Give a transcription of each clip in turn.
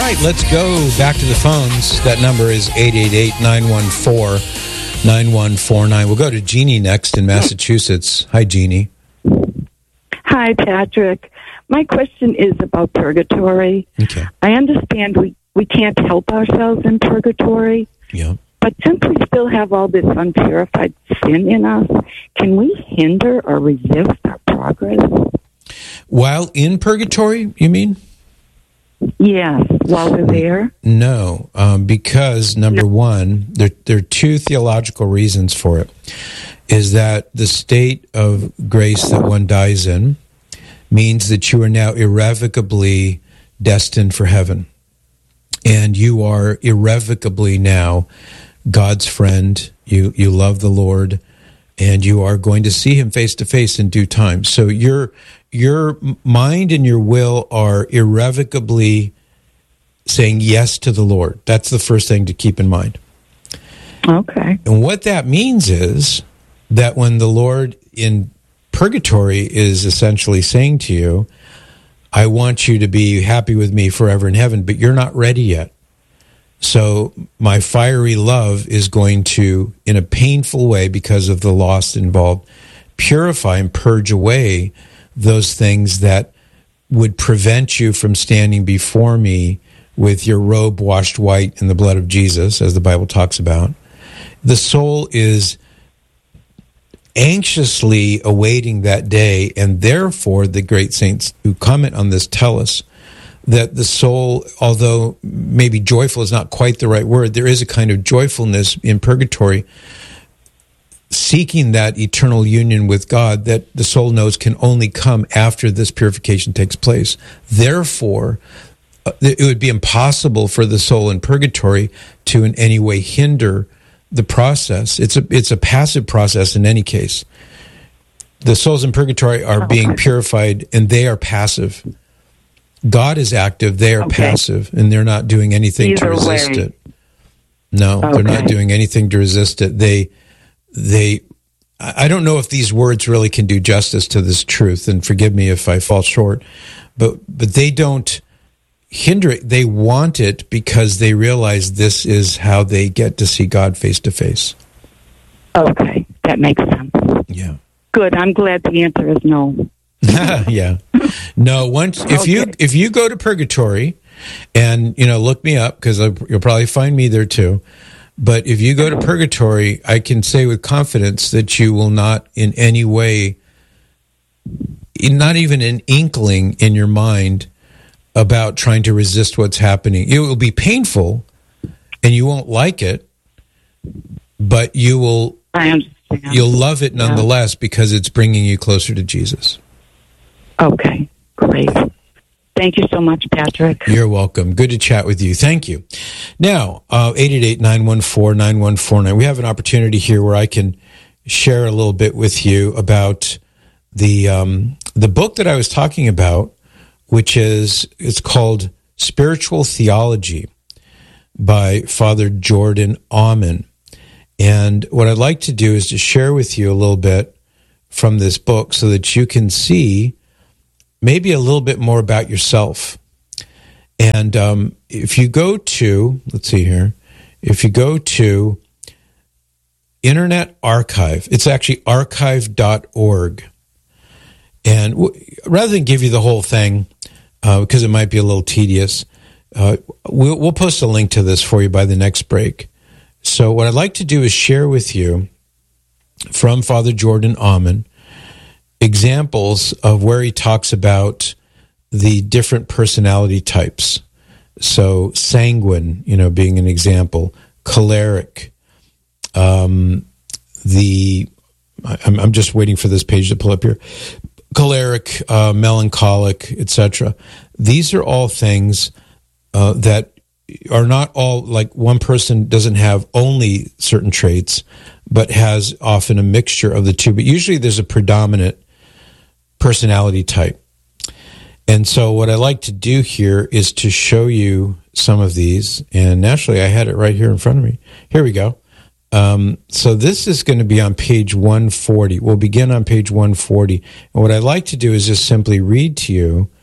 right, let's go back to the phones. That number is 888-914-9149. We'll go to Jeannie next in Massachusetts. Hi, Jeannie. Hi, Patrick. My question is about purgatory. Okay. I understand we can't help ourselves in purgatory. Yeah. But since we still have all this unpurified sin in us, can we hinder or resist our progress? While in purgatory, you mean? Yes, while we're there. No, because number one, there are two theological reasons for it. Is that the state of grace that one dies in means that you are now irrevocably destined for heaven. And you are irrevocably now God's friend. You love the Lord, and you are going to see him face to face in due time. So your mind and your will are irrevocably saying yes to the Lord. That's the first thing to keep in mind. Okay. And what that means is that when the Lord in purgatory is essentially saying to you, I want you to be happy with me forever in heaven, but you're not ready yet. So my fiery love is going to, in a painful way because of the loss involved, purify and purge away those things that would prevent you from standing before me with your robe washed white in the blood of Jesus, as the Bible talks about. The soul is anxiously awaiting that day, and therefore the great saints who comment on this tell us that the soul, although maybe joyful is not quite the right word, there is a kind of joyfulness in purgatory, seeking that eternal union with God that the soul knows can only come after this purification takes place. Therefore, it would be impossible for the soul in purgatory to in any way hinder the process. It's a passive process in any case. The souls in purgatory are being purified, and they are passive. God is active, they are passive, and they're not doing anything to resist it. No, they're not doing anything to resist it. I don't know if these words really can do justice to this truth, and forgive me if I fall short, but they don't hinder it. They want it because they realize this is how they get to see God face to face. Okay, that makes sense. Yeah. Good. I'm glad the answer is no. Yeah. No, if you go to purgatory, and look me up, because you'll probably find me there too. But if you go to purgatory, I can say with confidence that you will not in any way, not even an inkling in your mind about trying to resist what's happening. It will be painful, and you won't like it, but you will. I understand. You'll love it nonetheless because it's bringing you closer to Jesus. Okay, great. Thank you so much, Patrick. You're welcome. Good to chat with you. Thank you. Now, 888-914-9149. We have an opportunity here where I can share a little bit with you about the book that I was talking about, which it's called Spiritual Theology by Father Jordan Aumann. And what I'd like to do is to share with you a little bit from this book so that you can see maybe a little bit more about yourself. And if you go to, let's see here, if you go to Internet Archive, it's actually archive.org. And rather than give you the whole thing, because it might be a little tedious, we'll post a link to this for you by the next break. So what I'd like to do is share with you from Father Jordan Aumann examples of where he talks about the different personality types. So sanguine, being an example, choleric, I'm just waiting for this page to pull up here, choleric, melancholic, etc. These are all things that are not all, like one person doesn't have only certain traits, but has often a mixture of the two. But usually there's a predominant personality type. And so what I like to do here is to show you some of these. And naturally, I had it right here in front of me. Here we go. So this is going to be on page 140. We'll begin on page 140. And what I'd like to do is just simply read to you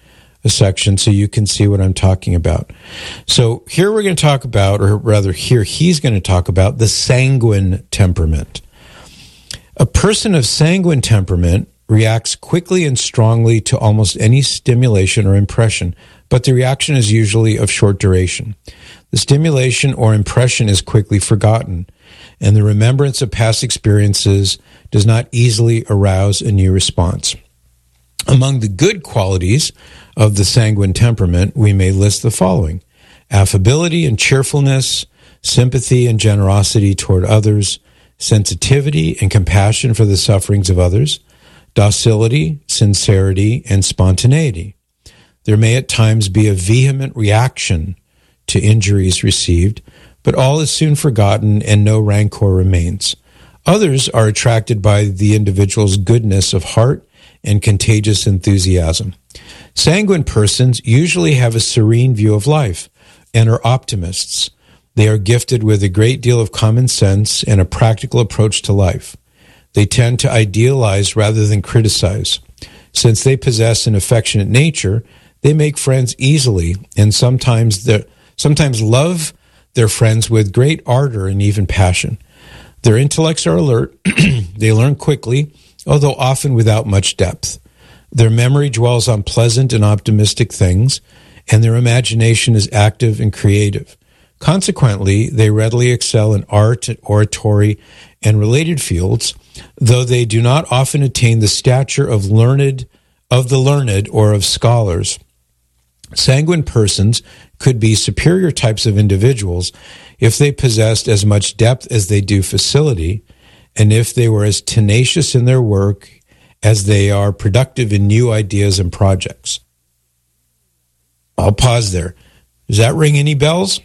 a section so you can see what I'm talking about. So here we're going to talk about, or rather here he's going to talk about, the sanguine temperament. A person of sanguine temperament reacts quickly and strongly to almost any stimulation or impression, but the reaction is usually of short duration. The stimulation or impression is quickly forgotten, and the remembrance of past experiences does not easily arouse a new response. Among the good qualities of the sanguine temperament, we may list the following: affability and cheerfulness, sympathy and generosity toward others, sensitivity and compassion for the sufferings of others, docility, sincerity, and spontaneity. There may at times be a vehement reaction to injuries received, but all is soon forgotten and no rancor remains. Others are attracted by the individual's goodness of heart and contagious enthusiasm. Sanguine persons usually have a serene view of life and are optimists. They are gifted with a great deal of common sense and a practical approach to life. They tend to idealize rather than criticize. Since they possess an affectionate nature, they make friends easily and sometimes love their friends with great ardor and even passion. Their intellects are alert. They learn quickly, although often without much depth. Their memory dwells on pleasant and optimistic things, and their imagination is active and creative. Consequently, they readily excel in art, oratory, and related fields, though they do not often attain the stature of the learned or of scholars. Sanguine persons could be superior types of individuals if they possessed as much depth as they do facility, and if they were as tenacious in their work as they are productive in new ideas and projects. I'll pause there. Does that ring any bells?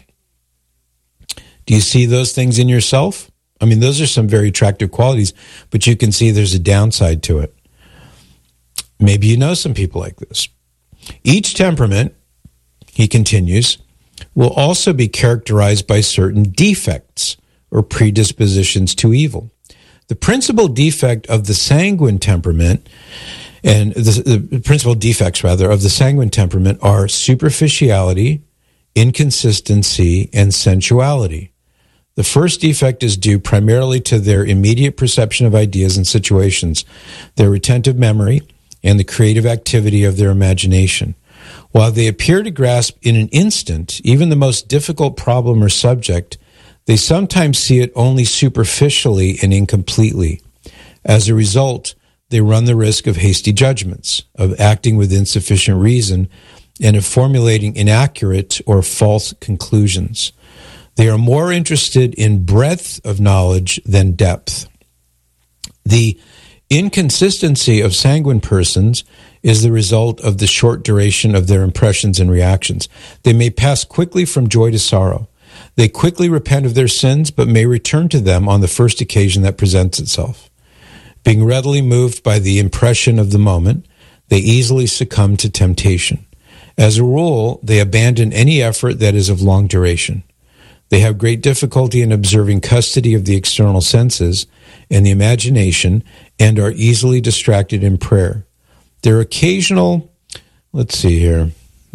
Do you see those things in yourself? I mean, those are some very attractive qualities, but you can see there's a downside to it. Maybe you know some people like this. Each temperament, he continues, will also be characterized by certain defects or predispositions to evil. The principal defect of the sanguine temperament, and the principal defects, rather, of the sanguine temperament are superficiality, inconsistency, and sensuality. The first defect is due primarily to their immediate perception of ideas and situations, their retentive memory, and the creative activity of their imagination. While they appear to grasp in an instant even the most difficult problem or subject, they sometimes see it only superficially and incompletely. As a result, they run the risk of hasty judgments, of acting with insufficient reason, and of formulating inaccurate or false conclusions. They are more interested in breadth of knowledge than depth. The inconsistency of sanguine persons is the result of the short duration of their impressions and reactions. They may pass quickly from joy to sorrow. They quickly repent of their sins, but may return to them on the first occasion that presents itself. Being readily moved by the impression of the moment, they easily succumb to temptation. As a rule, they abandon any effort that is of long duration. They have great difficulty in observing custody of the external senses and the imagination, and are easily distracted in prayer. Their occasional, it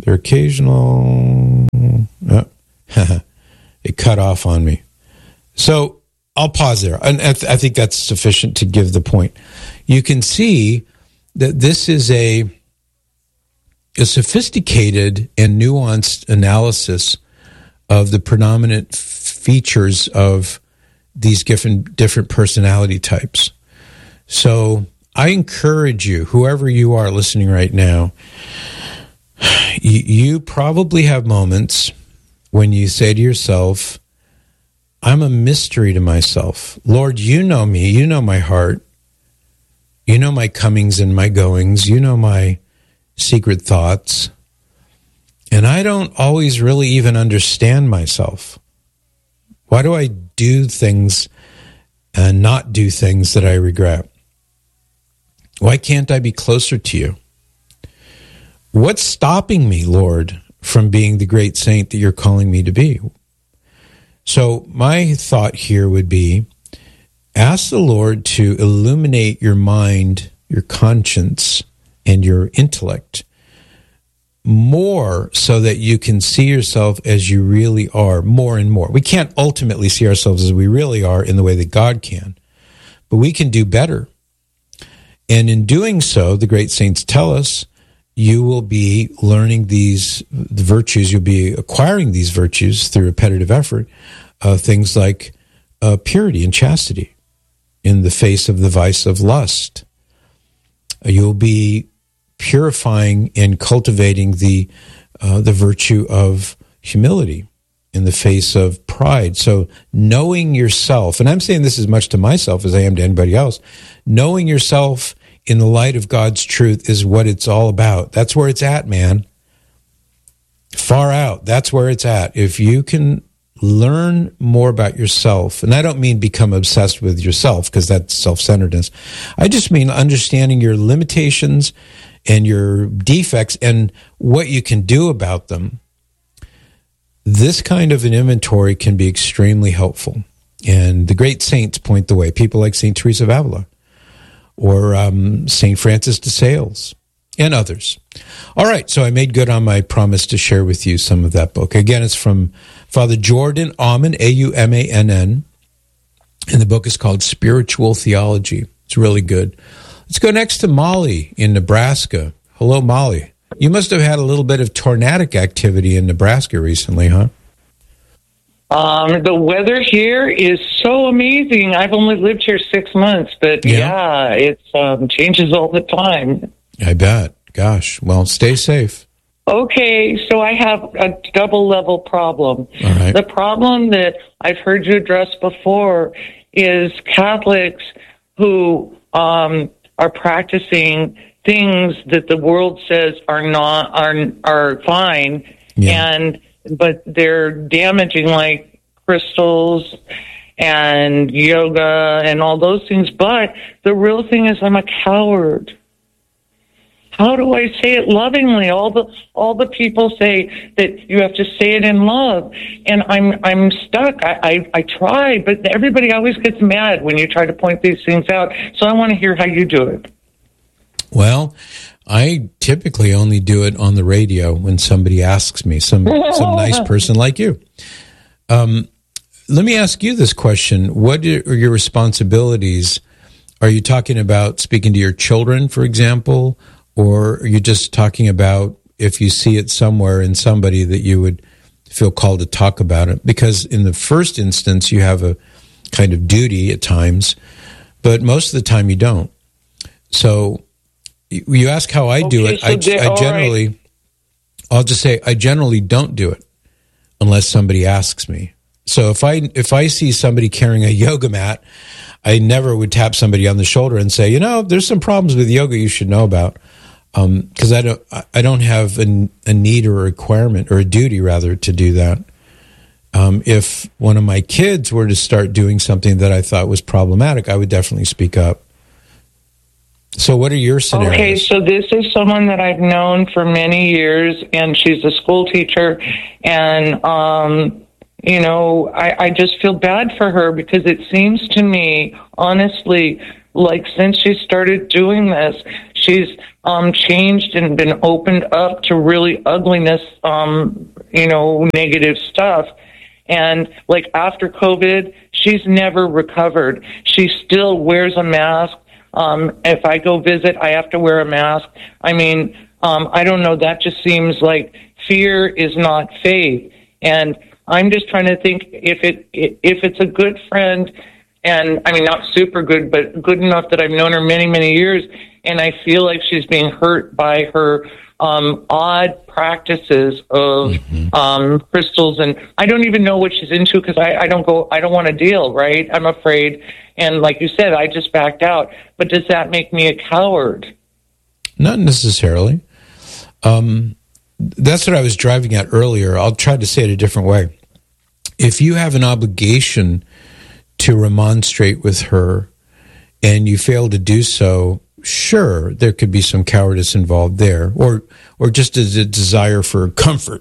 cut off on me. So I'll pause there. And I think that's sufficient to give the point. You can see that this is a sophisticated and nuanced analysis of the predominant features of these different personality types. So I encourage you, whoever you are listening right now, you probably have moments when you say to yourself, I'm a mystery to myself. Lord, you know me, you know my heart, you know my comings and my goings, you know my secret thoughts, and I don't always really even understand myself. Why do I do things and not do things that I regret? Why can't I be closer to you? What's stopping me, Lord, from being the great saint that you're calling me to be? So my thought here would be, ask the Lord to illuminate your mind, your conscience, and your intellect more so that you can see yourself as you really are more and more. We can't ultimately see ourselves as we really are in the way that God can, but we can do better. And in doing so, the great saints tell us, you will be learning the virtues, you'll be acquiring these virtues through repetitive effort, things like purity and chastity in the face of the vice of lust. You'll be purifying and cultivating the virtue of humility in the face of pride. So knowing yourself, and I'm saying this as much to myself as I am to anybody else, knowing yourself in the light of God's truth is what it's all about. That's where it's at, man. Far out. That's where it's at. If you can learn more about yourself, and I don't mean become obsessed with yourself, because that's self-centeredness. I just mean understanding your limitations and your defects and what you can do about them. This kind of an inventory can be extremely helpful. And the great saints point the way. People like St. Teresa of Avila or St. Francis de Sales and others. All right, so I made good on my promise to share with you some of that book. Again, it's from Father Jordan Aumann, Aumann, and the book is called Spiritual Theology. It's really good. Let's go next to Molly in Nebraska. Hello, Molly. You must have had a little bit of tornadic activity in Nebraska recently, huh? The weather here is so amazing. I've only lived here 6 months, but yeah it changes all the time. I bet. Gosh. Well, stay safe. Okay, so I have a double-level problem. All right. The problem that I've heard you address before is Catholics who are practicing things that the world says are fine, but they're damaging, like crystals and yoga and all those things. But the real thing is, I'm a coward. How do I say it lovingly? All the people say that you have to say it in love, and I'm stuck. I try, but everybody always gets mad when you try to point these things out. So I want to hear how you do it. Well, I typically only do it on the radio when somebody asks me, some nice person like you. Let me ask you this question. What are your responsibilities? Are you talking about speaking to your children, for example, or are you just talking about if you see it somewhere in somebody that you would feel called to talk about it? Because in the first instance, you have a kind of duty at times, but most of the time you don't. So you ask how I do it. I'll just say I generally don't do it unless somebody asks me. So if I see somebody carrying a yoga mat, I never would tap somebody on the shoulder and say, there's some problems with yoga you should know about. Because I don't have a need or a requirement, or a duty rather, to do that. If one of my kids were to start doing something that I thought was problematic, I would definitely speak up. So what are your scenarios? Okay, so this is someone that I've known for many years, and she's a school teacher, and I just feel bad for her, because it seems to me, honestly, like since she started doing this, she's changed and been opened up to really ugliness, negative stuff. And like after COVID, she's never recovered. She still wears a mask. If I go visit, I have to wear a mask. I mean, I don't know. That just seems like fear is not faith. And I'm just trying to think if it's a good friend, and I mean, not super good, but good enough that I've known her many, many years, and I feel like she's being hurt by her odd practices of crystals, and I don't even know what she's into, because I don't want to deal, right? I'm afraid, and like you said, I just backed out. But does that make me a coward? Not necessarily. That's what I was driving at earlier. I'll try to say it a different way. If you have an obligation to remonstrate with her and you fail to do so, sure, there could be some cowardice involved there, or just a desire for comfort.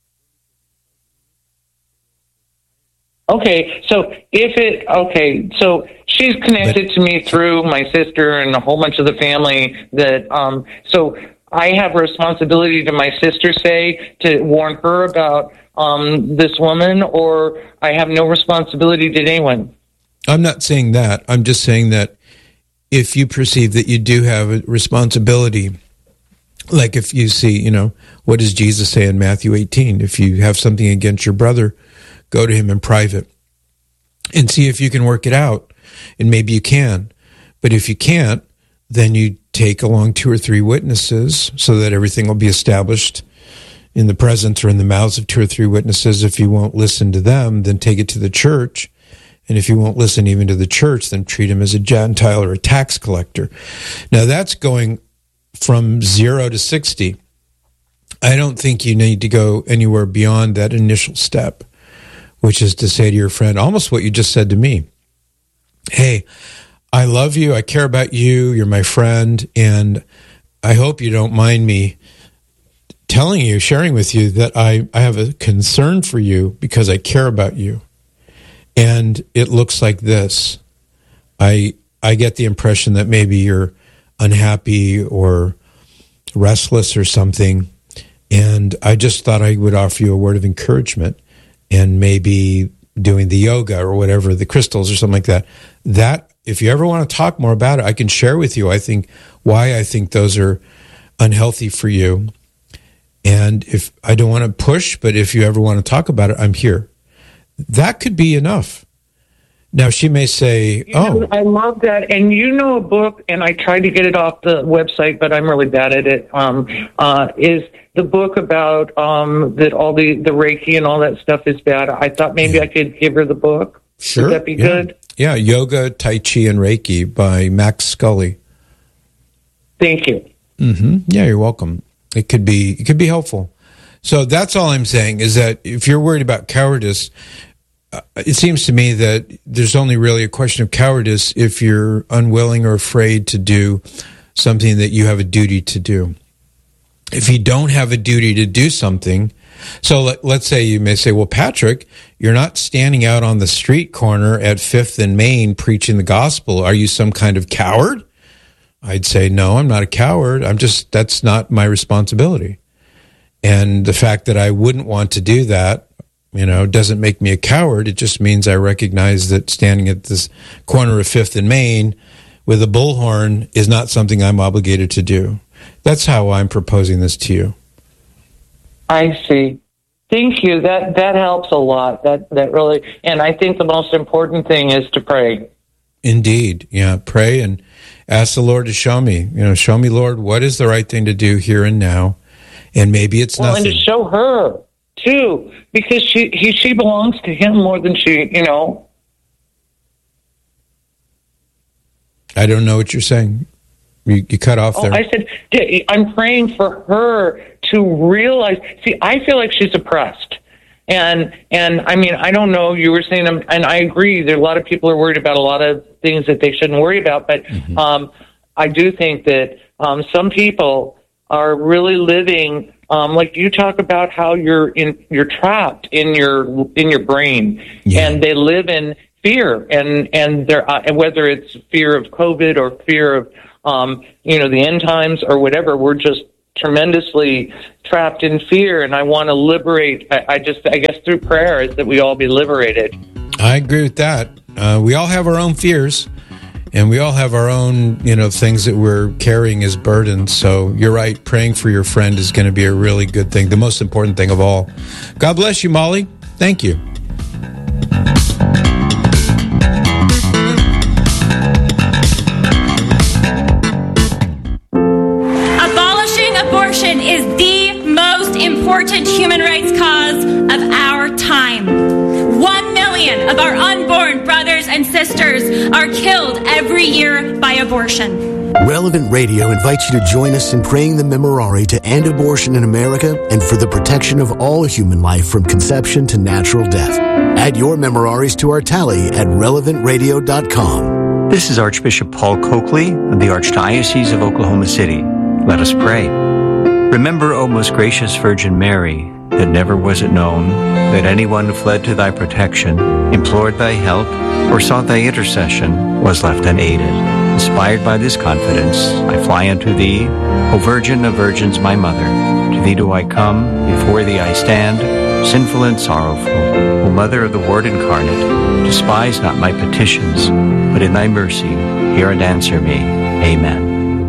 Okay, so so she's connected to me through my sister and a whole bunch of the family that, I have a responsibility to my sister, say, to warn her about this woman, or I have no responsibility to anyone? I'm not saying that. I'm just saying that if you perceive that you do have a responsibility, like if you see, what does Jesus say in Matthew 18? If you have something against your brother, go to him in private and see if you can work it out. And maybe you can. But if you can't, then you take along 2 or 3 witnesses so that everything will be established in the presence or in the mouths of 2 or 3 witnesses. If you won't listen to them, then take it to the church. And if you won't listen even to the church, then treat him as a Gentile or a tax collector. Now, that's going from 0 to 60. I don't think you need to go anywhere beyond that initial step, which is to say to your friend, almost what you just said to me. Hey, I love you. I care about you. You're my friend. And I hope you don't mind me telling you, sharing with you that I have a concern for you because I care about you. And it looks like this. I get the impression that maybe you're unhappy or restless or something. And I just thought I would offer you a word of encouragement and maybe doing the yoga or whatever, the crystals or something like that. That, if you ever want to talk more about it, I can share with you, I think, why I think those are unhealthy for you. And if I don't want to push, but if you ever want to talk about it, I'm here. That could be enough. Now, she may say, I love that. And a book, and I tried to get it off the website, but I'm really bad at it, is the book about that all the Reiki and all that stuff is bad. I thought maybe I could give her the book. Sure. Would that be good? Yeah, Yoga, Tai Chi, and Reiki by Max Scully. Thank you. Mm-hmm. Yeah, you're welcome. It could be helpful. So that's all I'm saying is that if you're worried about cowardice, it seems to me that there's only really a question of cowardice if you're unwilling or afraid to do something that you have a duty to do. If you don't have a duty to do something, so let's say you may say, well, Patrick, you're not standing out on the street corner at 5th and Main preaching the gospel. Are you some kind of coward? I'd say, no, I'm not a coward. That's not my responsibility. And the fact that I wouldn't want to do that, doesn't make me a coward. It just means I recognize that standing at this corner of 5th and Main with a bullhorn is not something I'm obligated to do. That's how I'm proposing this to you. I see. Thank you. That helps a lot. That really, and I think the most important thing is to pray. Indeed. Yeah. Pray and ask the Lord to show me, show me, Lord, what is the right thing to do here and now? And maybe it's nothing. And to show her too, because she belongs to him more than she, I don't know what you're saying. You cut off there. I said, I'm praying for her to realize. See, I feel like she's oppressed. And I mean, I don't know, you were saying, and I agree, there are a lot of people are worried about a lot of things that they shouldn't worry about, but I do think that some people are really living, like you talk about how you're trapped in your brain, and they live in fear, and they're whether it's fear of COVID or fear of the end times or whatever, we're just tremendously trapped in fear, and I want to liberate. I guess through prayer is that we all be liberated. I agree with that. We all have our own fears, and we all have our own, things that we're carrying as burdens. So you're right. Praying for your friend is going to be a really good thing, the most important thing of all. God bless you, Molly. Thank you. Is the most important human rights cause of our time. 1 million of our unborn brothers and sisters are killed every year by abortion. Relevant Radio invites you to join us in praying the Memorare to end abortion in America and for the protection of all human life from conception to natural death. Add your Memoraries to our tally at relevantradio.com. This is Archbishop Paul Coakley of the Archdiocese of Oklahoma City. Let us pray. Remember, O most gracious Virgin Mary, that never was it known that anyone who fled to thy protection, implored thy help, or sought thy intercession was left unaided. Inspired by this confidence, I fly unto thee, O Virgin of Virgins, my mother. To thee do I come, before thee I stand, sinful and sorrowful. O Mother of the Word incarnate, despise not my petitions, but in thy mercy hear and answer me. Amen.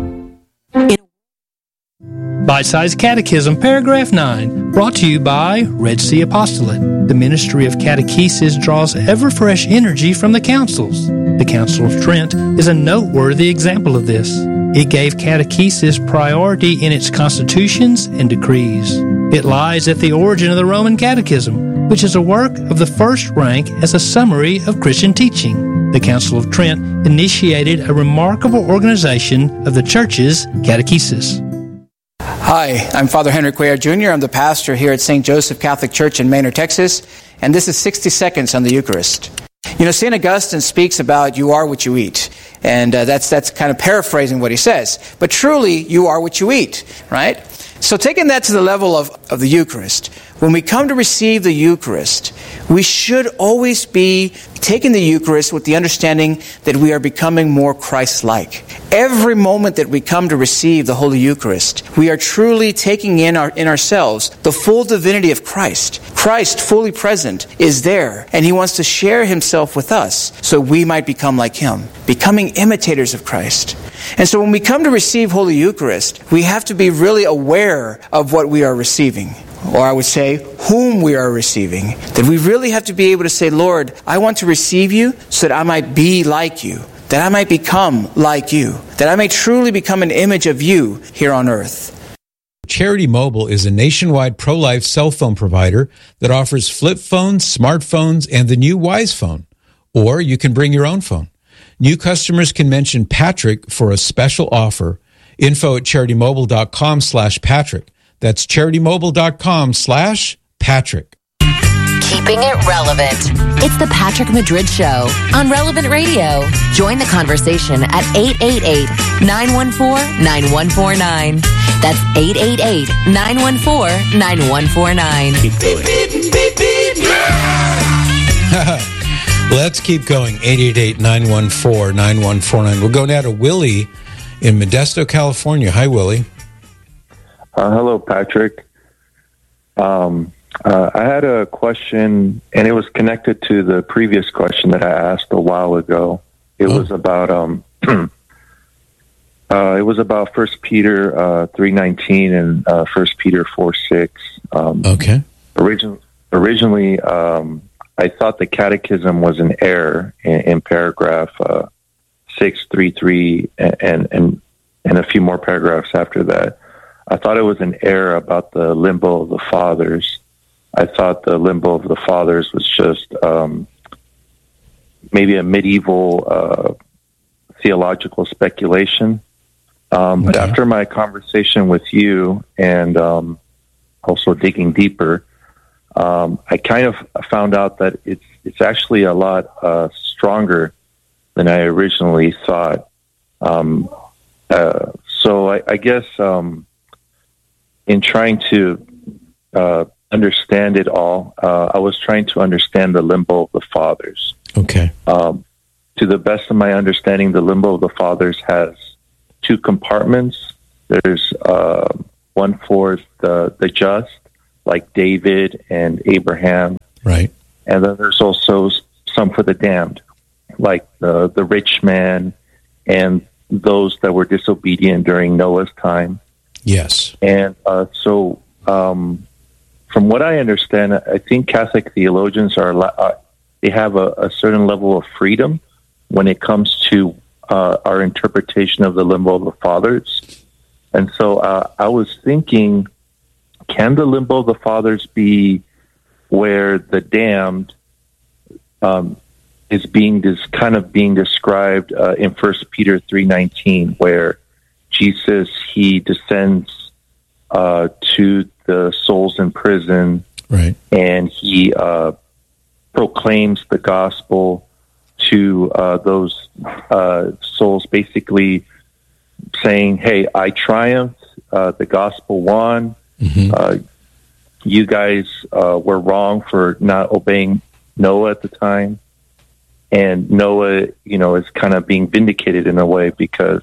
Bite-Sized Catechism, Paragraph 9, brought to you by Red Sea Apostolate. The ministry of catechesis draws ever-fresh energy from the councils. The Council of Trent is a noteworthy example of this. It gave catechesis priority in its constitutions and decrees. It lies at the origin of the Roman Catechism, which is a work of the first rank as a summary of Christian teaching. The Council of Trent initiated a remarkable organization of the Church's catechesis. Hi, I'm Father Henry Cuellar Jr. I'm the pastor here at St. Joseph Catholic Church in Manor, Texas, and this is 60 Seconds on the Eucharist. You know, St. Augustine speaks about you are what you eat, and that's kind of paraphrasing what he says. But truly, you are what you eat, right? So taking that to the level of the Eucharist, when we come to receive the Eucharist, we should always be taking the Eucharist with the understanding that we are becoming more Christ-like. Every moment that we come to receive the Holy Eucharist, we are truly taking in ourselves the full divinity of Christ. Christ, fully present, is there, and He wants to share Himself with us so we might become like Him, becoming imitators of Christ. And so when we come to receive Holy Eucharist, we have to be really aware of what we are receiving. Or I would say, whom we are receiving. That we really have to be able to say, Lord, I want to receive you so that I might be like you. That I might become like you. That I may truly become an image of you here on earth. Charity Mobile is a nationwide pro-life cell phone provider that offers flip phones, smartphones, and the new Wise Phone. Or you can bring your own phone. New customers can mention Patrick for a special offer. Info at CharityMobile.com/Patrick. That's CharityMobile.com/Patrick. Keeping it relevant. It's the Patrick Madrid Show on Relevant Radio. Join the conversation at 888-914-9149. That's 888-914-9149. Keep going. Let's keep going. 888-914-9149. We'll go now to Willie in Modesto, California. Hi, Willie. Hello, Patrick. I had a question, and it was connected to the previous question that I asked a while ago. It was about it was about 1 Peter 3:19 and 1 Peter 4:6. Okay. Originally, I thought the Catechism was an error in paragraph 633 and a few more paragraphs after that. I thought it was an error about the limbo of the fathers. I thought the limbo of the fathers was just maybe a medieval theological speculation. But after my conversation with you and also digging deeper, I kind of found out that it's actually a lot stronger than I originally thought. So I guess in trying to understand it all, I was trying to understand the limbo of the fathers. Okay. To the best of my understanding, the limbo of the fathers has two compartments. There's one for the just, like David and Abraham. Right. And then there's also some for the damned, like the rich man and those that were disobedient during Noah's time. Yes. And so from what I understand, I think Catholic theologians they have a certain level of freedom when it comes to our interpretation of the limbo of the fathers. And so I was thinking, can the limbo of the fathers be where the damned is being described in 1 Peter 3:19, where Jesus, he descends to the souls in prison, right, and he proclaims the gospel to those souls, basically saying, "Hey, I triumphed. The gospel won. Mm-hmm. You guys were wrong for not obeying Noah at the time." and Noah, is kind of being vindicated in a way because,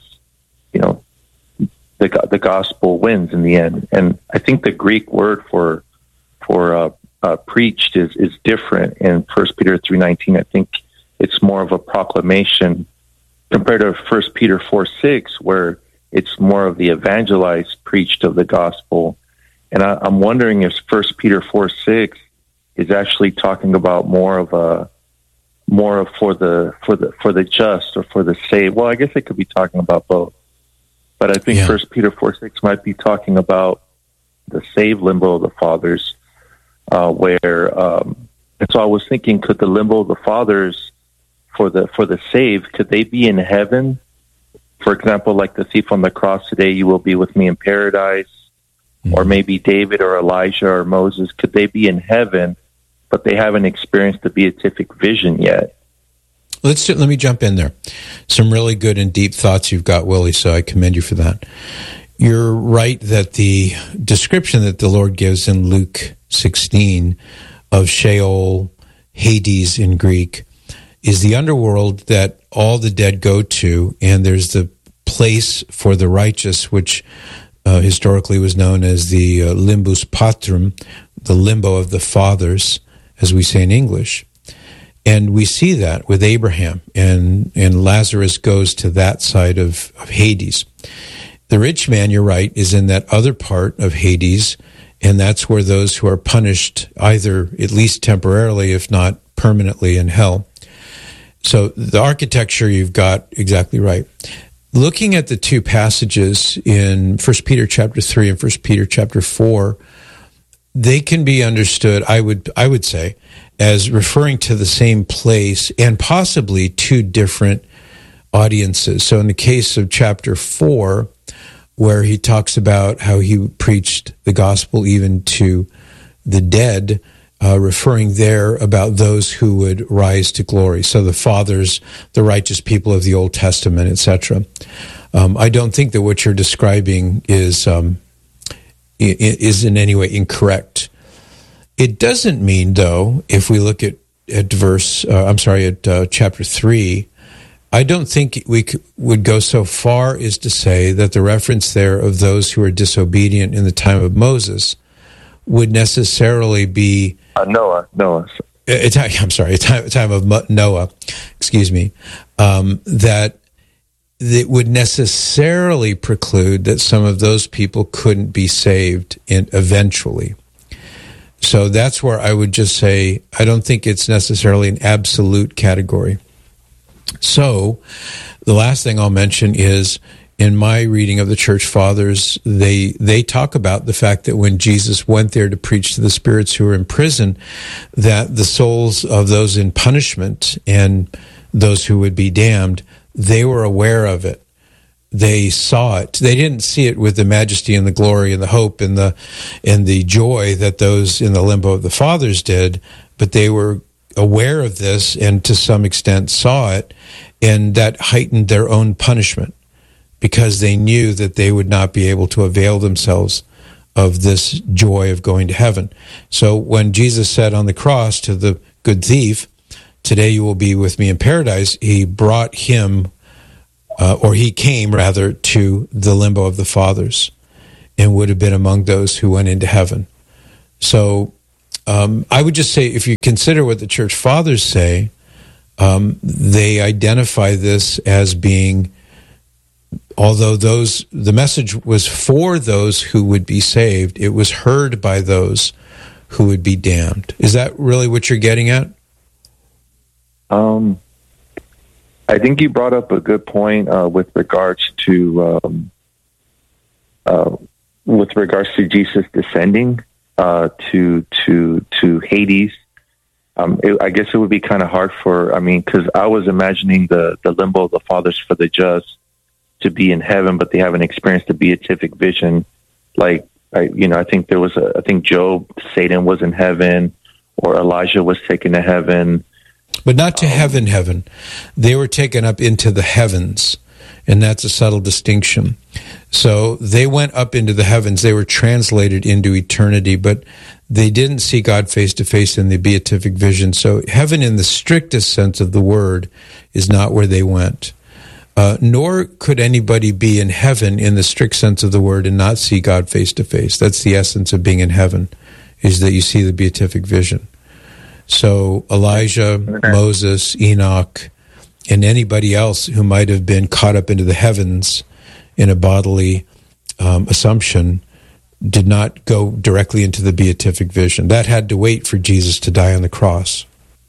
the gospel wins in the end. And I think the Greek word for preached is different in 1 Peter 3:19. I think it's more of a proclamation compared to 1 Peter 4:6, where it's more of the evangelized preached of the gospel. And I'm wondering if 1 Peter 4:6 is actually talking about more of for the just or for the saved. Well, I guess it could be talking about both. But I think 1 Peter 4:6 might be talking about the saved limbo of the fathers, and so I was thinking, could the limbo of the fathers for the saved, could they be in heaven? For example, like the thief on the cross, today you will be with me in paradise, or maybe David or Elijah or Moses, could they be in heaven, but they haven't experienced the beatific vision yet? Let me jump in there. Some really good and deep thoughts you've got, Willie, so I commend you for that. You're right that the description that the Lord gives in Luke 16 of Sheol, Hades in Greek, is the underworld that all the dead go to, and there's the place for the righteous, which historically was known as the limbus patrum, the limbo of the fathers, as we say in English. And we see that with Abraham, and Lazarus goes to that side of Hades. The rich man, you're right, is in that other part of Hades, and that's where those who are punished, either at least temporarily, if not permanently, in hell. So the architecture you've got exactly right. Looking at the two passages in 1 Peter chapter 3 and 1 Peter chapter 4, they can be understood, I would say, as referring to the same place and possibly two different audiences. So in the case of chapter 4, where he talks about how he preached the gospel even to the dead, referring there about those who would rise to glory. So the fathers, the righteous people of the Old Testament, etc. I don't think that what you're describing is in any way incorrect. It doesn't mean, though, if we look at chapter 3, I don't think we would go so far as to say that the reference there of those who were disobedient in the time of Moses would necessarily be Noah. Time of Noah. Excuse me. That it would necessarily preclude that some of those people couldn't be saved eventually. So that's where I would just say I don't think it's necessarily an absolute category. So the last thing I'll mention is, in my reading of the Church Fathers, they talk about the fact that when Jesus went there to preach to the spirits who were in prison, that the souls of those in punishment and those who would be damned, they were aware of it. They saw it. They didn't see it with the majesty and the glory and the hope and the joy that those in the limbo of the fathers did, but they were aware of this and to some extent saw it, and that heightened their own punishment because they knew that they would not be able to avail themselves of this joy of going to heaven. So when Jesus said on the cross to the good thief, "Today you will be with me in paradise," he brought him, or he came rather, to the limbo of the fathers and would have been among those who went into heaven. So I would just say, if you consider what the Church Fathers say, they identify this as being, although the message was for those who would be saved, it was heard by those who would be damned. Is that really what you're getting at? I think you brought up a good point with regards to Jesus descending to Hades. I guess it would be kind of hard because I was imagining the limbo of the fathers for the just to be in heaven, but they haven't experienced the beatific vision. Like, I think I think Job, Satan was in heaven, or Elijah was taken to heaven. But not to heaven. They were taken up into the heavens, and that's a subtle distinction. So they went up into the heavens. They were translated into eternity, but they didn't see God face to face in the beatific vision. So heaven in the strictest sense of the word is not where they went. Nor could anybody be in heaven in the strict sense of the word and not see God face to face. That's the essence of being in heaven, is that you see the beatific vision. So Elijah, Moses, Enoch, and anybody else who might have been caught up into the heavens in a bodily assumption did not go directly into the beatific vision. That had to wait for Jesus to die on the cross.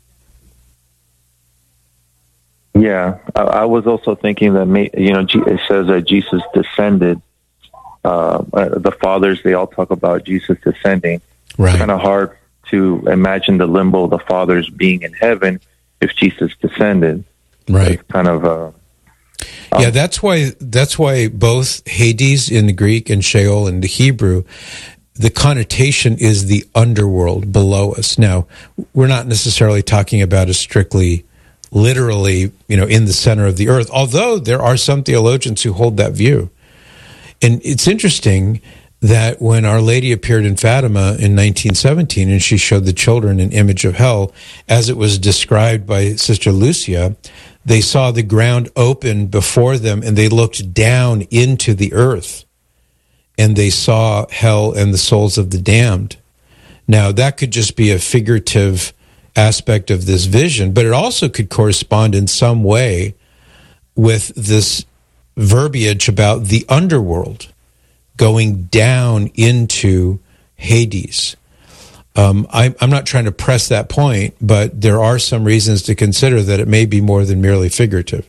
Yeah, I was also thinking that, it says that Jesus descended. The fathers, they all talk about Jesus descending. Right. It's kind of hard to imagine the limbo of the fathers being in heaven if Jesus descended. Right. It's kind of... yeah, that's why both Hades in the Greek and Sheol in the Hebrew, the connotation is the underworld below us. Now, we're not necessarily talking about a strictly, literally, in the center of the earth, although there are some theologians who hold that view. And it's interesting that when Our Lady appeared in Fatima in 1917 and she showed the children an image of hell, as it was described by Sister Lucia, they saw the ground open before them and they looked down into the earth and they saw hell and the souls of the damned. Now, that could just be a figurative aspect of this vision, but it also could correspond in some way with this verbiage about the underworld going down into Hades. I'm not trying to press that point, but there are some reasons to consider that it may be more than merely figurative.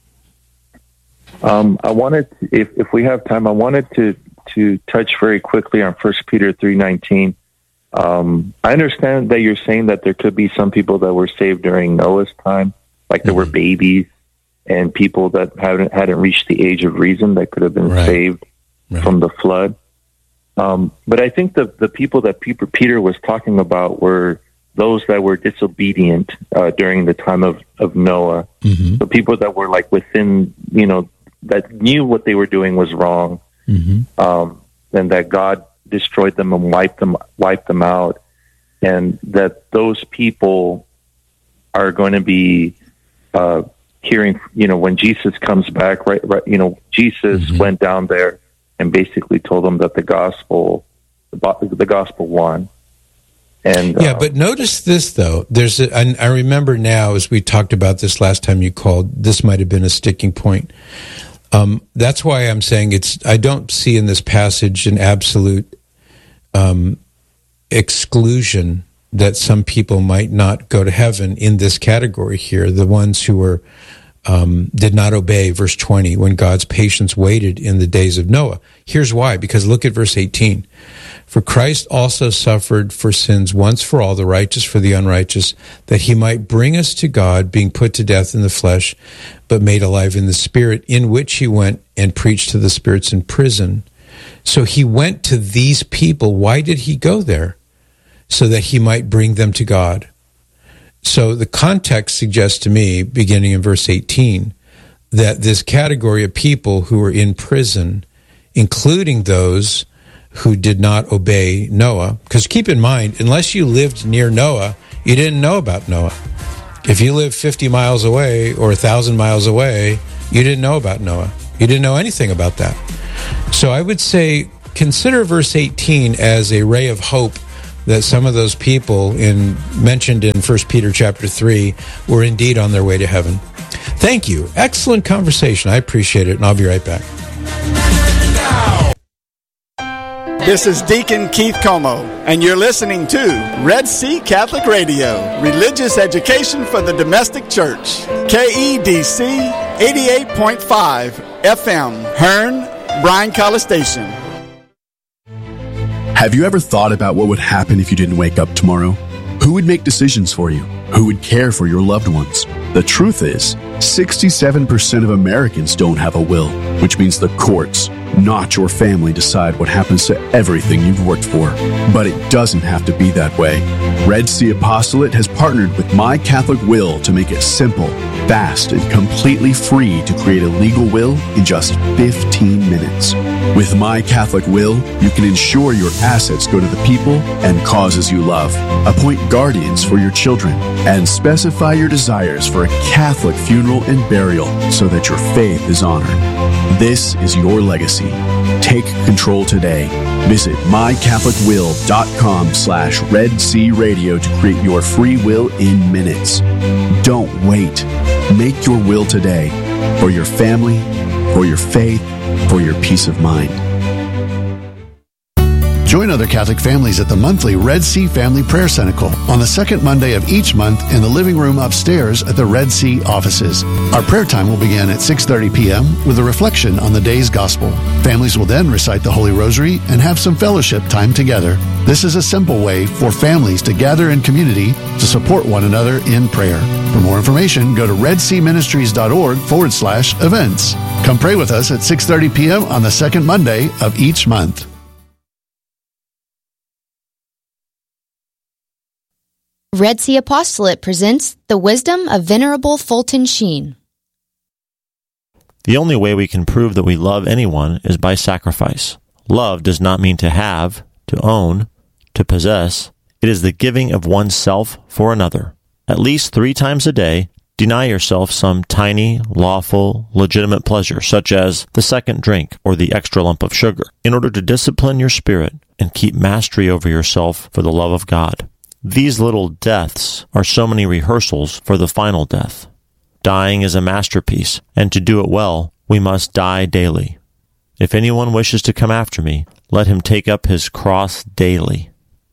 I wanted, if we have time, I wanted to touch very quickly on 1 Peter 3:19. I understand that you're saying that there could be some people that were saved during Noah's time, like there were babies and people that hadn't reached the age of reason that could have been saved from the flood. But I think the people that Peter was talking about were those that were disobedient during the time of Noah. Mm-hmm. The people that were like within, that knew what they were doing was wrong, and that God destroyed them and wiped them out, and that those people are going to be hearing, when Jesus comes back, right? Jesus went down there and basically told them that the gospel won. And yeah, but notice this though. I remember now, as we talked about this last time you called, this might have been a sticking point. That's why I'm saying I don't see in this passage an absolute exclusion that some people might not go to heaven in this category here. The ones who were did not obey, verse 20, when God's patience waited in the days of Noah. Here's why, because look at verse 18. For Christ also suffered for sins once for all, the righteous for the unrighteous, that he might bring us to God, being put to death in the flesh, but made alive in the spirit, in which he went and preached to the spirits in prison. So he went to these people. Why did he go there? So that he might bring them to God. So the context suggests to me, beginning in verse 18, that this category of people who were in prison, including those who did not obey Noah, because keep in mind, unless you lived near Noah, you didn't know about Noah. If you lived 50 miles away or 1,000 miles away, you didn't know about Noah. You didn't know anything about that. So I would say consider verse 18 as a ray of hope that some of those people mentioned in 1 Peter chapter 3 were indeed on their way to heaven. Thank you. Excellent conversation. I appreciate it, and I'll be right back. This is Deacon Keith Como, and you're listening to Red Sea Catholic Radio, religious education for the domestic church. KEDC 88.5 FM, Hearn, Bryan College Station. Have you ever thought about what would happen if you didn't wake up tomorrow? Who would make decisions for you? Who would care for your loved ones? The truth is, 67% of Americans don't have a will, which means the courts, not your family, decide what happens to everything you've worked for. But it doesn't have to be that way. Red Sea Apostolate has partnered with My Catholic Will to make it simple, fast and completely free to create a legal will in just 15 minutes. With My Catholic Will, you can ensure your assets go to the people and causes you love, appoint guardians for your children, and specify your desires for a Catholic funeral and burial so that your faith is honored. This is your legacy. Take control today. Visit mycatholicwill.com/Red Sea Radio to create your free will in minutes. Don't wait. Make your will today for your family, for your faith, for your peace of mind. Join other Catholic families at the monthly Red Sea Family Prayer Cenacle on the second Monday of each month in the living room upstairs at the Red Sea offices. Our prayer time will begin at 6:30 p.m. with a reflection on the day's gospel. Families will then recite the Holy Rosary and have some fellowship time together. This is a simple way for families to gather in community to support one another in prayer. For more information, go to redseaministries.org/events. Come pray with us at 6:30 p.m. on the second Monday of each month. Red Sea Apostolate presents The Wisdom of Venerable Fulton Sheen. The only way we can prove that we love anyone is by sacrifice. Love does not mean to have, to own, to possess. It is the giving of oneself for another. At least 3 times a day, deny yourself some tiny, lawful, legitimate pleasure, such as the second drink or the extra lump of sugar, in order to discipline your spirit and keep mastery over yourself for the love of God. These little deaths are so many rehearsals for the final death. Dying is a masterpiece, and to do it well, we must die daily. If anyone wishes to come after me, let him take up his cross daily.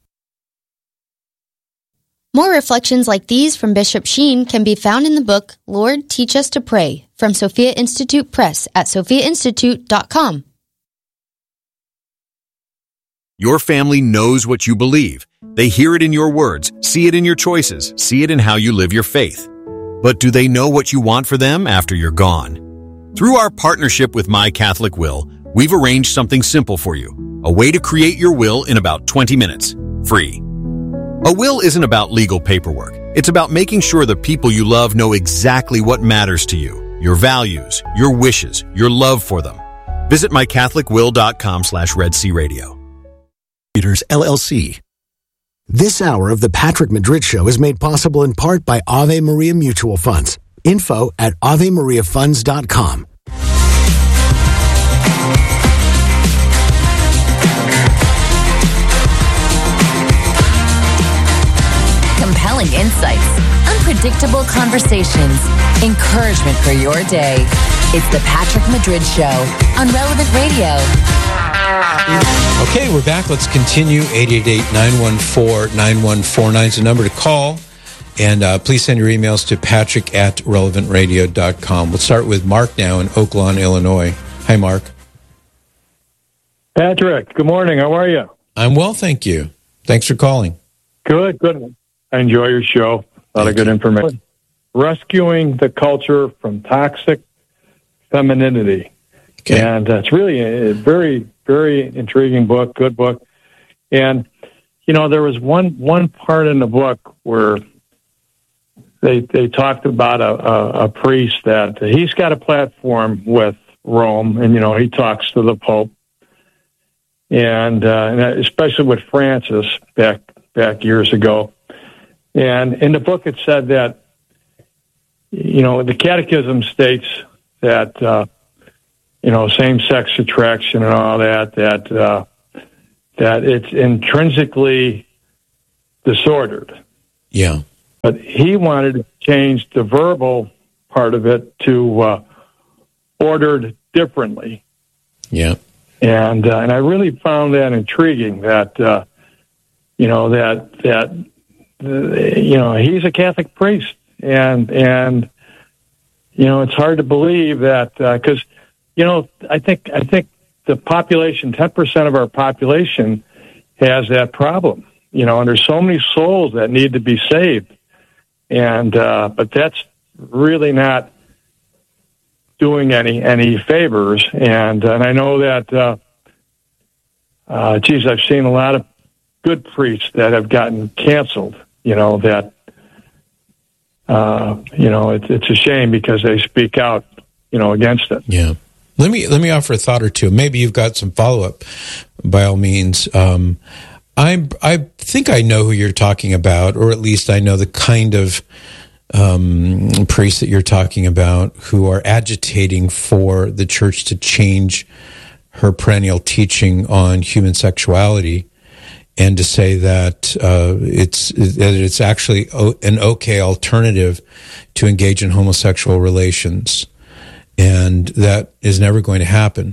More reflections like these from Bishop Sheen can be found in the book, Lord, Teach Us to Pray, from Sophia Institute Press at sophiainstitute.com. Your family knows what you believe. They hear it in your words, see it in your choices, see it in how you live your faith. But do they know what you want for them after you're gone? Through our partnership with My Catholic Will, we've arranged something simple for you. A way to create your will in about 20 minutes, free. A will isn't about legal paperwork. It's about making sure the people you love know exactly what matters to you, your values, your wishes, your love for them. Visit mycatholicwill.com/Red Sea Radio. LLC. This hour of the Patrick Madrid Show is made possible in part by Ave Maria Mutual Funds. Info at AveMariaFunds.com. Compelling insights, unpredictable conversations, encouragement for your day. It's the Patrick Madrid Show on Relevant Radio. Okay, we're back. Let's continue. 888-914-9149 is the number to call. And please send your emails to patrick@relevantradio.com. We'll start with Mark now in Oak Lawn, Illinois. Hi, Mark. Patrick, good morning. How are you? I'm well, thank you. Thanks for calling. Good. I enjoy your show. A lot of good information. Rescuing the culture from toxic femininity. Okay. And it's really a very, very intriguing book, good book. And, you know, there was one part in the book where they talked about a priest that he's got a platform with Rome, and, you know, he talks to the Pope. And especially with Francis back years ago. And in the book it said that, you know, the Catechism states that, you know, same-sex attraction and all that it's intrinsically disordered. Yeah. But he wanted to change the verbal part of it to ordered differently. Yeah. And I really found that intriguing that, you know, you know, he's a Catholic priest and, you know, it's hard to believe that, cause, you know, I think the population, 10% of our population has that problem, you know, and there's so many souls that need to be saved. And, but that's really not doing any favors. And I know that, I've seen a lot of good priests that have gotten canceled, you know, that it's a shame because they speak out, against it. Yeah. Let me offer a thought or two. Maybe you've got some follow-up, by all means. I think I know who you're talking about, or at least I know the kind of priests that you're talking about who are agitating for the church to change her perennial teaching on human sexuality, and to say that it's actually an okay alternative to engage in homosexual relations, and that is never going to happen.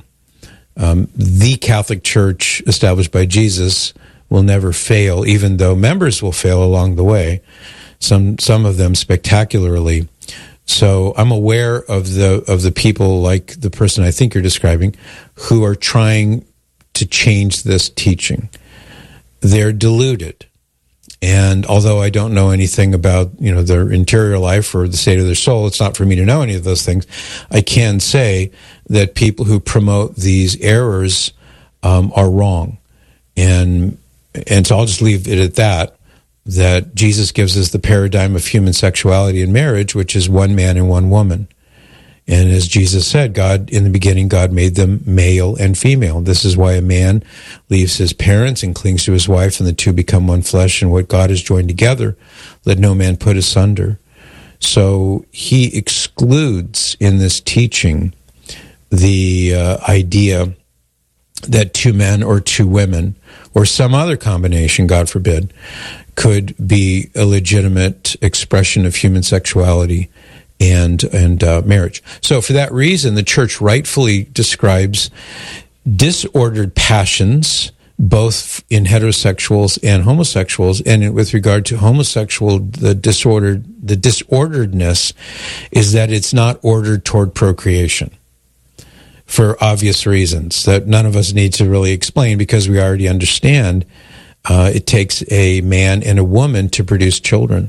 The Catholic Church established by Jesus will never fail, even though members will fail along the way, some of them spectacularly. So I'm aware of the people like the person I think you're describing who are trying to change this teaching. They're deluded. And although I don't know anything about, their interior life or the state of their soul, it's not for me to know any of those things. I can say that people who promote these errors are wrong. And so I'll just leave it at that Jesus gives us the paradigm of human sexuality in marriage, which is one man and one woman. And as Jesus said, in the beginning, God made them male and female. This is why a man leaves his parents and clings to his wife, and the two become one flesh, and what God has joined together, let no man put asunder. So he excludes in this teaching the idea that two men or two women, or some other combination, God forbid, could be a legitimate expression of human sexuality and marriage. So for that reason, the church rightfully describes disordered passions, both in heterosexuals and homosexuals. And with regard to homosexual, the disorderedness is that it's not ordered toward procreation, for obvious reasons that none of us need to really explain, because we already understand it takes a man and a woman to produce children.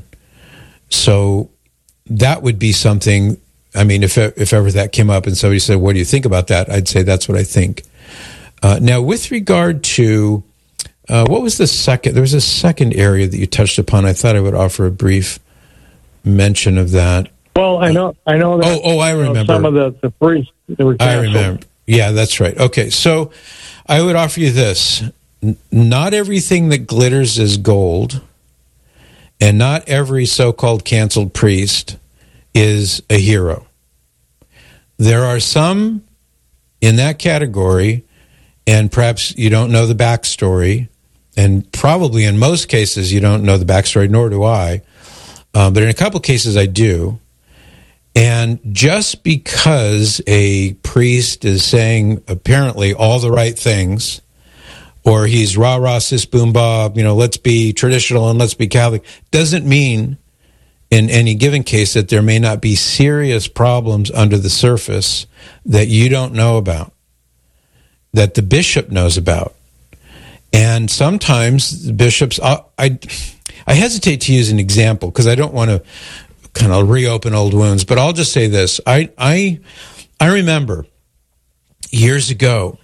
So that would be something, if ever that came up and somebody said, what do you think about that? I'd say that's what I think. Now, with regard to, what was the second? There was a second area that you touched upon. I thought I would offer a brief mention of that. Well, I know that. I remember. Some of the priests, they were canceled. I remember. Yeah, that's right. Okay, so I would offer you this. Not everything that glitters is gold, and not every so-called canceled priest is a hero. There are some in that category, and perhaps you don't know the backstory, and probably in most cases you don't know the backstory, nor do I, but in a couple cases I do. And just because a priest is saying apparently all the right things, or he's rah-rah, sis, boom, bob, let's be traditional and let's be Catholic, doesn't mean in any given case that there may not be serious problems under the surface that you don't know about, that the bishop knows about. And sometimes bishops, I hesitate to use an example because I don't want to kind of reopen old wounds, but I'll just say this. I remember years ago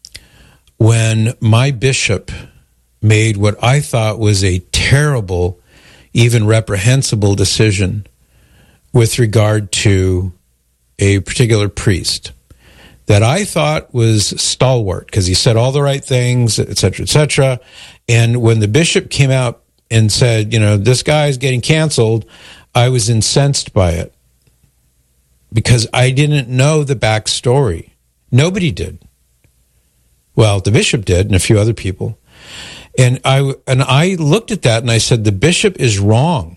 when my bishop made what I thought was a terrible, even reprehensible decision with regard to a particular priest that I thought was stalwart because he said all the right things, et cetera, et cetera. And when the bishop came out and said, this guy's getting canceled, I was incensed by it because I didn't know the backstory. Nobody did. Well, the bishop did, and a few other people. And I looked at that and I said, the bishop is wrong.